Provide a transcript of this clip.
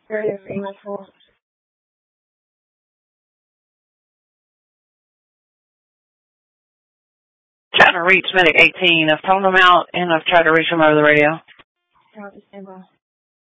Radio for email 4. Trying to reach medic 18. I've told them out and I've tried to reach them over the radio. Stand by.